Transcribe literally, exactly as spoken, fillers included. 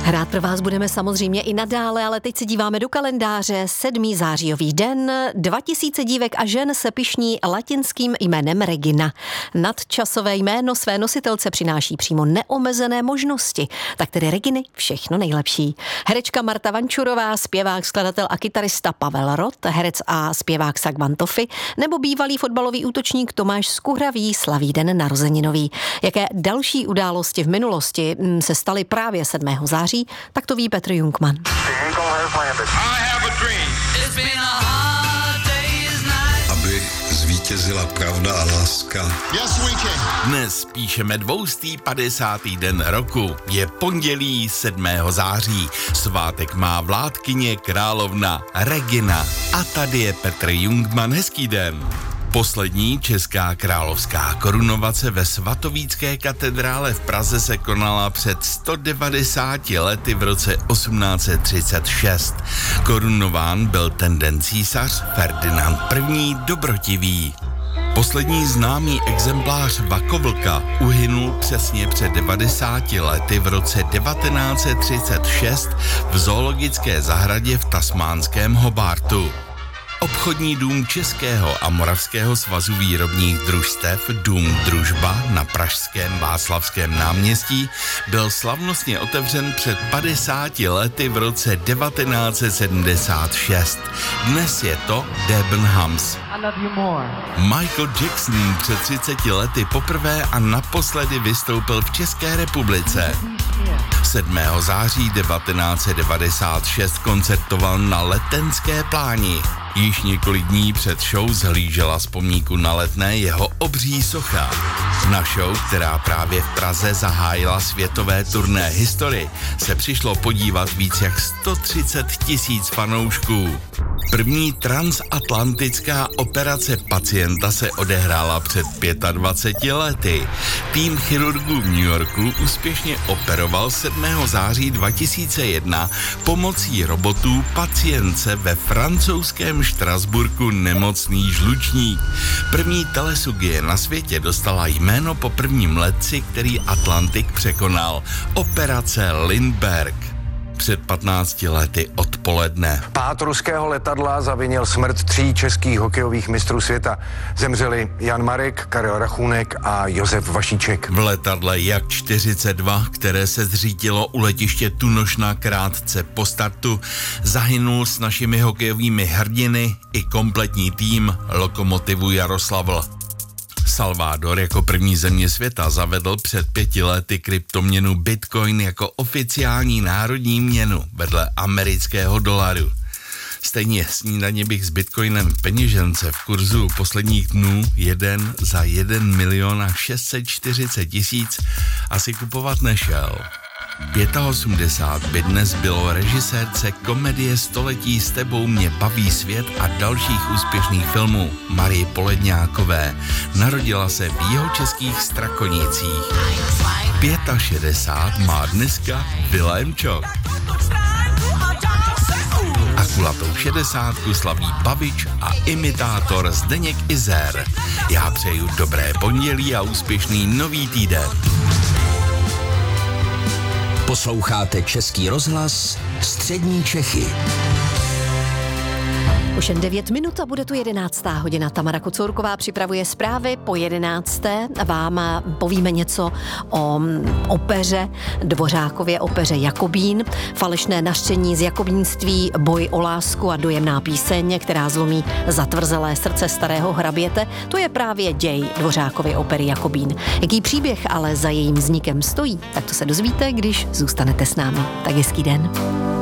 Hrát pro vás budeme samozřejmě i nadále, ale teď se díváme do kalendáře. sedmý zářijový den. Dva tisíce dívek a žen se pyšní latinským jménem Regina. Nadčasové jméno své nositelce přináší přímo neomezené možnosti. Tak tedy Reginy všechno nejlepší. Herečka Marta Vančurová, zpěvák, skladatel a kytarista Pavel Rott, herec a zpěvák Sagvan Tofi, nebo bývalý fotbalový útočník Tomáš Skuhravý slaví den narozeninový. Jaké další události v minulosti se staly právě sedmého září, tak to ví Petr Jungmann. Aby zvítězila pravda a láska. Dnes píšeme dvoustý padesátý den roku. Je pondělí sedmého září. Svátek má vládkyně královna Regina. A tady je Petr Jungmann. Hezký den. Poslední česká královská korunovace ve Svatovícké katedrále v Praze se konala před sto devadesáti lety v roce osmnáct set třicet šest. Korunován byl ten den císař Ferdinand první dobrotivý. Poslední známý exemplář vakovlka uhynul přesně před devadesáti lety v roce devatenáct set třicet šest v zoologické zahradě v tasmánském Hobartu. Obchodní dům Českého a Moravského svazu výrobních družstev Dům Družba na pražském Václavském náměstí byl slavnostně otevřen před padesáti lety v roce devatenáct set sedmdesát šest. Dnes je to Debenhams. Michael Jackson před třiceti lety poprvé a naposledy vystoupil v České republice. sedmého září devatenáct set devadesát šest koncertoval na Letenské pláni. Již několik dní před show zhlížela z pomníku na Letné jeho obří socha. Na show, která právě v Praze zahájila světové turné History, se přišlo podívat víc jak sto třicet tisíc fanoušků. První transatlantická operace pacienta se odehrála před dvaceti pěti lety. Tým chirurgů v New Yorku úspěšně operoval sedmého září dva tisíce jedna pomocí robotů pacientce ve francouzském Štrasburku nemocný žlučník. První telesugie na světě dostala jméno po prvním letci, který Atlantik překonal. Operace Lindbergh. Před patnácti lety odpoledne. Pád ruského letadla zavinil smrt tří českých hokejových mistrů světa. Zemřeli Jan Marek, Karel Rachůnek a Josef Vašíček. V letadle Jak čtyřicet dva, které se zřítilo u letiště Tunošna krátce po startu, zahynul s našimi hokejovými hrdiny i kompletní tým Lokomotivu Jaroslavl. Salvador jako první země světa zavedl před pěti lety kryptoměnu Bitcoin jako oficiální národní měnu vedle amerického dolaru. Stejně snídaně bych s Bitcoinem v peněžence v kurzu posledních dnů jeden za jeden milion a šest set čtyřicet tisíc asi kupovat nešel. osmdesát pět by dnes bylo režisérce komedie Století s tebou mě baví svět a dalších úspěšných filmů Marie Poledňákové. Narodila se v jihočeských Strakonicích. šedesát pět má dneska Vilém Čok. A kulatou šedesátku slaví bavič a imitátor Zdeněk Izer. Já přeju dobré pondělí a úspěšný nový týden. Posloucháte Český rozhlas Střední Čechy. Už jen devět minut a bude tu jedenáctá hodina. Tamara Kocourková připravuje zprávy. Po jedenácté vám povíme něco o opeře, Dvořákově opeře Jakobín, falešné nařčení z jakobínství, boj o lásku a dojemná píseň, která zlomí zatvrzelé srdce starého hraběte. To je právě děj Dvořákovy opery Jakobín. Jaký příběh ale za jejím vznikem stojí, tak to se dozvíte, když zůstanete s námi. Tak hezký den.